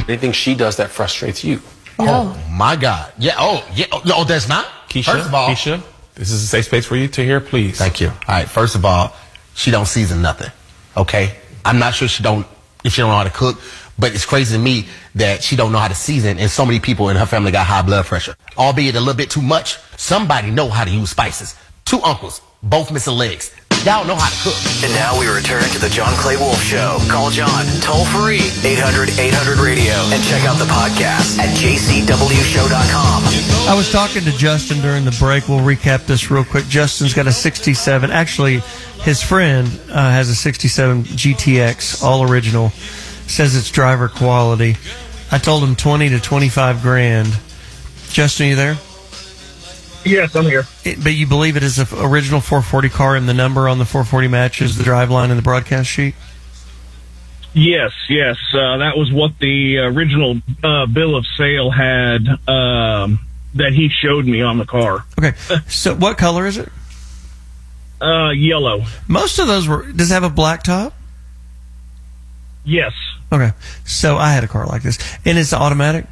Anything she does that frustrates you? No. Oh, my God. Yeah. Oh, yeah. Oh, that's not? Keisha, first of all, Keisha, this is a safe space for you to hear, please. Thank you. All right. First of all, she don't season nothing. Okay? I'm not sure if she don't know how to cook, but it's crazy to me that she don't know how to season, and so many people in her family got high blood pressure. Albeit a little bit too much, somebody know how to use spices. 2 uncles, both missing legs. Y'all know how to cook. And now we return to the John Clay Wolf Show. Call John toll free 800-800-radio and check out the podcast at jcwshow.com. I was talking to Justin during the break. We'll recap this real quick. Justin's got a 67. Actually, his friend has a 67 GTX, all original. Says it's driver quality. I told him 20 to 25 grand. Justin, you there? Yes, I'm here. But you believe it is an original 440 car, and the number on the 440 matches the drive line in the broadcast sheet? Yes. That was what the original bill of sale had that he showed me on the car. Okay. So what color is it? Yellow. Most of those does it have a black top? Yes. Okay. So I had a car like this. And it's automatic?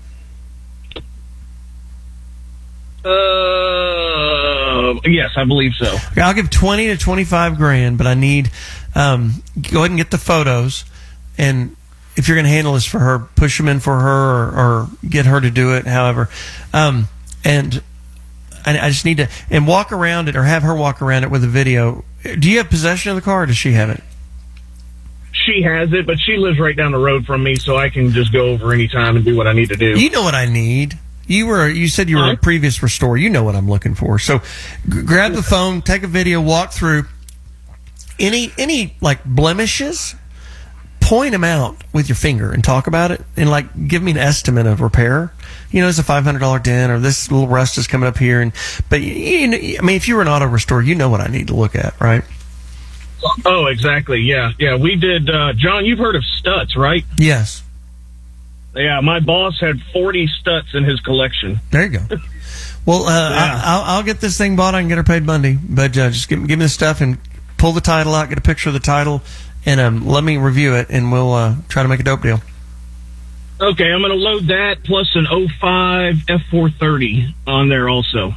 Yes, I believe so. Okay, I'll give 20 to 25 grand, but I need go ahead and get the photos, and if you're going to handle this for her, push them in for her or get her to do it, however. And I just need to walk around it, or have her walk around it with a video. Do you have possession of the car, or does she have it? She has it, but she lives right down the road from me, so I can just go over anytime and do what I need to do. You know what I need. You said you were a previous restorer. You know what I'm looking for. So grab the phone, take a video, walk through any like blemishes, point them out with your finger and talk about it, and like give me an estimate of repair. It's a $500 dent, or this little rust is coming up here. But if you were an auto restorer, you know what I need to look at, right? Oh, exactly. Yeah. We did. John, you've heard of Stutz, right? Yes. Yeah, my boss had 40 Stutz in his collection. There you go. Well, I'll get this thing bought. I can get her paid Monday. But just give me the stuff and pull the title out, get a picture of the title, and let me review it, and we'll try to make a dope deal. Okay, I'm going to load that plus an 05 F430 on there also.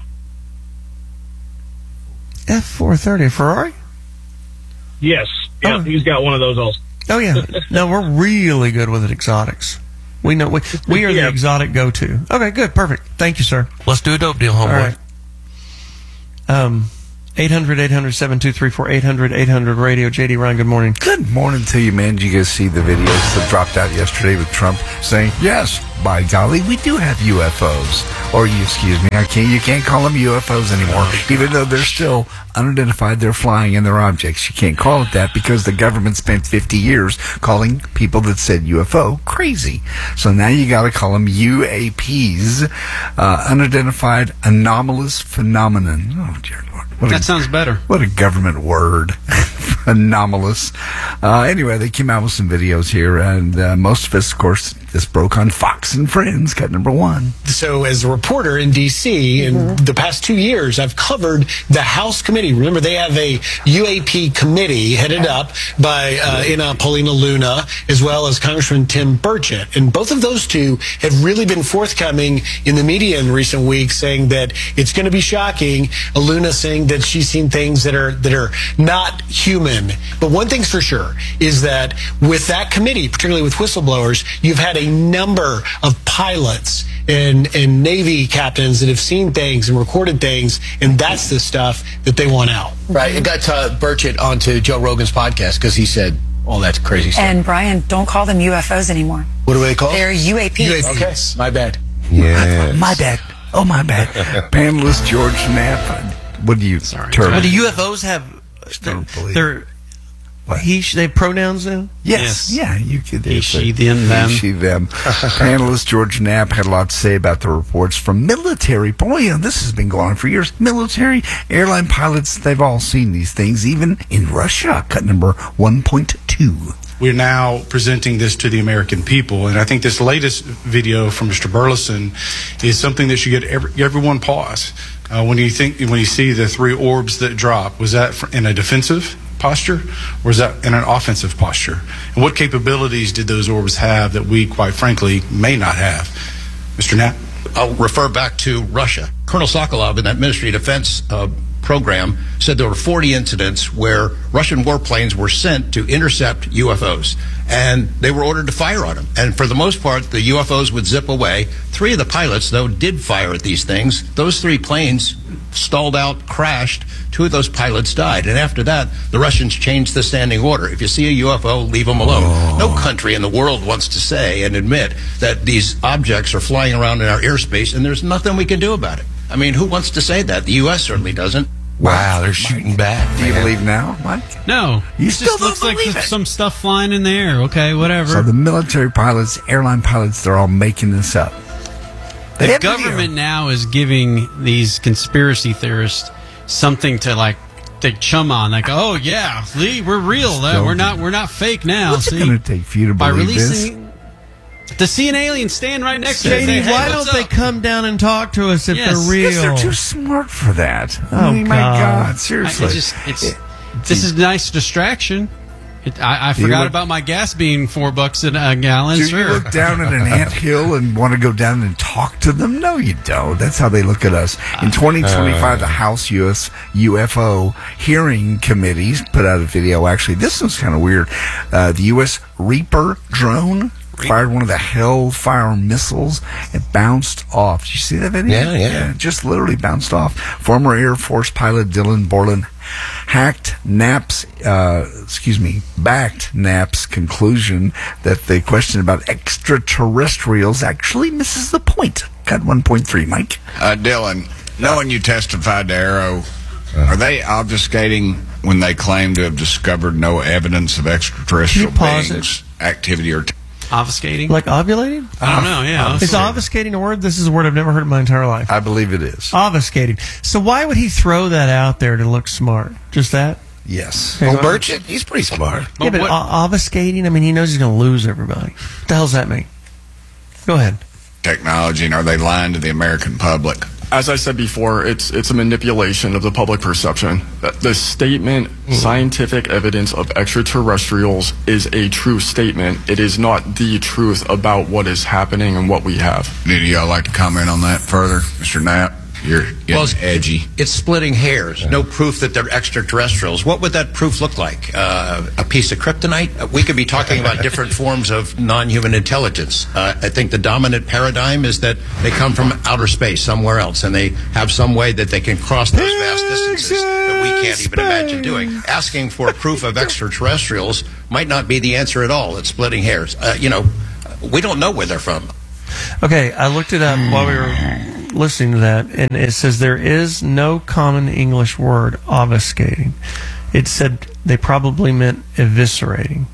F430, Ferrari? Yes. Yeah, he's got one of those also. Oh, yeah. No, we're really good with exotics. We know we are the exotic go-to. Okay, good, perfect. Thank you, sir. Let's do a dope deal, homeboy. All right. 800-800-7234, 800-800-radio. JD Ryan, good morning. Good morning to you, man. Did you guys see the videos that dropped out yesterday with Trump saying, yes, by golly, we do have UFOs. Or, you can't call them UFOs anymore. Even though they're still unidentified, they're flying and they're objects. You can't call it that because the government spent 50 years calling people that said UFO crazy. So now you got to call them UAPs, unidentified anomalous phenomenon. Oh, dear Lord. That sounds better. What a government word. Anomalous. Anyway, they came out with some videos here, and most of us, of course, this broke on Fox and Friends, cut number 1. So as a reporter in D.C., in the past 2 years, I've covered the House committee. Remember, they have a UAP committee headed up by Paulina Luna, as well as Congressman Tim Burchett. And both of those two have really been forthcoming in the media in recent weeks, saying that it's going to be shocking. Luna saying that she's seen things that are not human. But one thing's for sure is that with that committee, particularly with whistleblowers, you've had a number of pilots and Navy captains that have seen things and recorded things, and that's the stuff that they want out. Right. It got Burchett onto Joe Rogan's podcast because he said all that crazy stuff. And Brian, don't call them UFOs anymore. What do they call them? They're UAPs. Okay, my bad. Yeah. My bad. Oh, my bad. Panelist George Knapp. What do you... Sorry. Well, do UFOs have... They have pronouns now? Yes. Yeah, you could. He, she, them, them. He, she, them. Panelist George Knapp had a lot to say about the reports from military. Boy, this has been going on for years. Military, airline pilots, they've all seen these things, even in Russia. Cut number 1.2. We're now presenting this to the American people, and I think this latest video from Mr. Burleson is something that should get everyone pause. When you see the 3 orbs that drop, was that in a defensive? posture, or is that in an offensive posture? And what capabilities did those orbs have that we, quite frankly, may not have? Mr. Knapp? I'll refer back to Russia. Colonel Sokolov in that Ministry of Defense program said there were 40 incidents where Russian warplanes were sent to intercept UFOs, and they were ordered to fire on them. And for the most part, the UFOs would zip away. 3 of the pilots, though, did fire at these things. Those 3 planes stalled out, crashed. 2 of those pilots died. And after that, the Russians changed the standing order. If you see a UFO, leave them alone. No country in the world wants to say and admit that these objects are flying around in our airspace, and there's nothing we can do about it. I mean, who wants to say that? The U.S. certainly doesn't. Wow, they're shooting back. Do you believe now, Mike? No. You it still just don't looks like believe it? some stuff flying in the air. Okay, whatever. So the military pilots, airline pilots, they're all making this up. The government now is giving these conspiracy theorists something to chum on. Like, oh yeah, Lee, we're real. We're not fake now. What's it going to take for you to by believe releasing to see an alien stand right next to you. JD, why don't they come down and talk to us if they're real? Because they're too smart for that. Oh, my God, seriously. This is a nice distraction. I forgot about my gas being $4 a gallon. Do sure. you look down at an anthill and want to go down and talk to them? No, you don't. That's how they look at us. In 2025, the House U.S. UFO Hearing Committees put out a video. Actually, this one's kind of weird. The U.S. Reaper drone fired one of the Hellfire missiles. It bounced off. Did you see that video? Yeah. It just literally bounced off. Former Air Force pilot Dylan Borland backed Knapp's conclusion that the question about extraterrestrials actually misses the point. Got 1.3, Mike. Dylan, knowing you testified to Arrow, are they obfuscating when they claim to have discovered no evidence of extraterrestrial beings, activity, or obfuscating? Like ovulating? I don't know, yeah. Is obfuscating a word? This is a word I've never heard in my entire life. I believe it is. Obfuscating. So why would he throw that out there to look smart? Just that? Yes. Well, Burchett, he's pretty smart. Yeah, but obfuscating, I mean, he knows he's going to lose everybody. What the hell does that mean? Go ahead. technology, and are they lying to the American public? As I said before, it's a manipulation of the public perception. The statement, scientific evidence of extraterrestrials, is a true statement. It is not the truth about what is happening and what we have. Any of y'all like to comment on that further? Mr. Knapp, you're getting edgy. It's splitting hairs. No proof that they're extraterrestrials. What would that proof look like? A piece of kryptonite? We could be talking about different forms of non-human intelligence. I think the dominant paradigm is that they come from outer space, somewhere else, and they have some way that they can cross those vast distances that we can't even imagine doing. Asking for proof of extraterrestrials might not be the answer at all. It's splitting hairs. We don't know where they're from. Okay, I looked it up while we were listening to that, and it says there is no common English word, obfuscating. It said they probably meant eviscerating.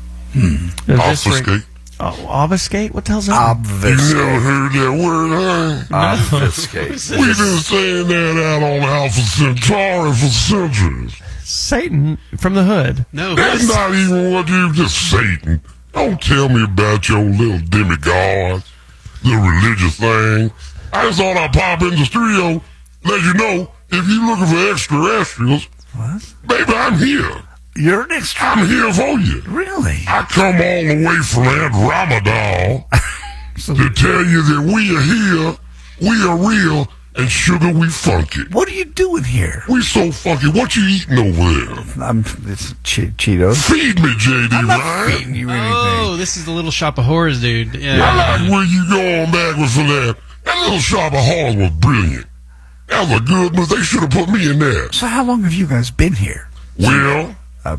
Obfuscate. Oh, obfuscate? What the hell's that? Obfuscate. You never heard that word, huh? Obfuscate. We've been saying that out on Alpha Centauri for centuries. Satan from the hood. No, that's not even what you just Satan. Don't tell me about your little demigods, the religious thing. I just thought I'd pop in the studio, let you know, if you're looking for extraterrestrials, what? Baby, I'm here. You're an extra. I'm here for you. Really? I come all the way from Aunt Ramadan to tell you that we are here, we are real, and sugar, we funky. What are you doing here? We so funky. What you eating over there? It's Cheetos. Feed me, JD, I'm not right? feeding you anything. Oh, this is the Little Shop of Horrors, dude. Yeah. I like where you going back with for that. That Little Shop of Horrors was brilliant. That was a good move. They should have put me in there. So how long have you guys been here? Well,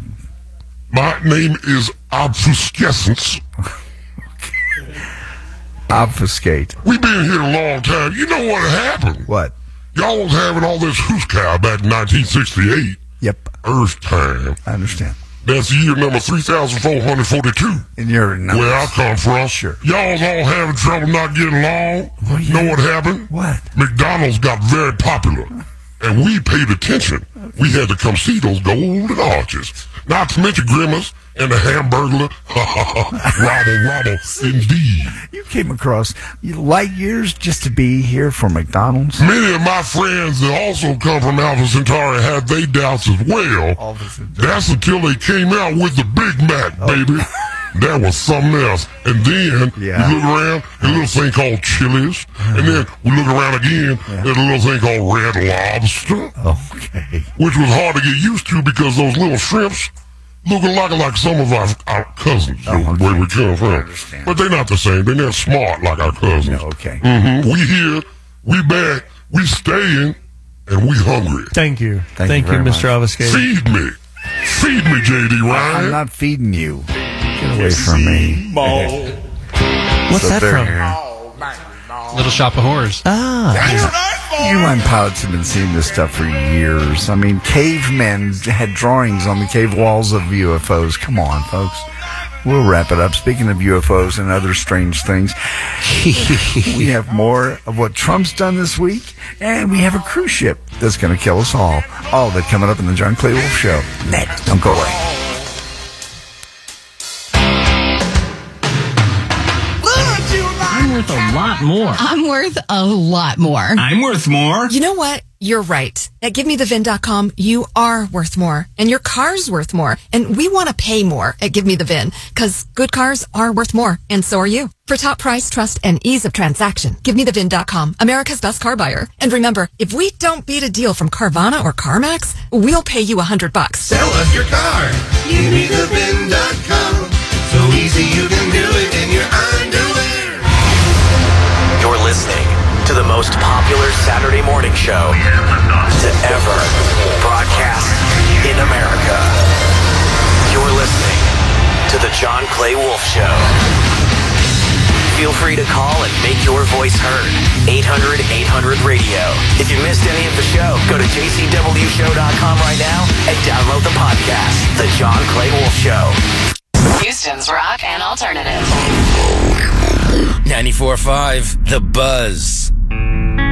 my name is Obfuscescence. Obfuscate. We've been here a long time. You know what happened? What? Y'all was having all this hoosecow back in 1968. Yep. Earth time. I understand. That's year number 3,442. And you're where I come from. Sure. Y'all's all having trouble not getting along. Well, yeah. Know what happened? What? McDonald's got very popular. And we paid attention. We had to come see those golden arches. Not to mention Grimace and the Hamburglar. Robble, indeed. You came across light years just to be here for McDonald's? Many of my friends that also come from Alpha Centauri had their doubts as well. That's until they came out with the Big Mac, baby. That was something else. And then we look around, a little thing called Chili's. And then we look around again, there's a little thing called Red Lobster. Okay. Which was hard to get used to because those little shrimps look a lot like some of our cousins, where we come from. But they're not the same. They're not smart like our cousins. Okay. We here, we back, we staying, and we hungry. Thank you. Thank you, Mr. Obfuscator. Feed me. Feed me, J.D. Ryan. I'm not feeding you. Get away from me. What's that from? Little Shop of Horrors. You line pilots have been seeing this stuff for years. I mean, cavemen had drawings on the cave walls of UFOs. Come on, folks. We'll wrap it up. Speaking of UFOs and other strange things, we have more of what Trump's done this week, and we have a cruise ship that's going to kill us all. All of it coming up in the John Clay Wolf Show. Next. Don't go away. I'm worth a lot more. I'm worth a lot more. I'm worth more. You know what? You're right. At GiveMeTheVin.com, you are worth more. And your car's worth more. And we want to pay more at Give Me the VIN, because good cars are worth more. And so are you. For top price, trust, and ease of transaction, GiveMeTheVin.com, America's best car buyer. And remember, if we don't beat a deal from Carvana or CarMax, we'll pay you $100. Sell us your car. GiveMeTheVin.com. So easy you can do it in your underwear. You're listening to the most popular Saturday morning show to ever broadcast in America. You're listening to the John Clay Wolf Show. Feel free to call and make your voice heard. 800-800-RADIO. If you missed any of the show, go to jcwshow.com right now and download the podcast, The John Clay Wolf Show. Houston's rock and alternative. 94.5, The Buzz.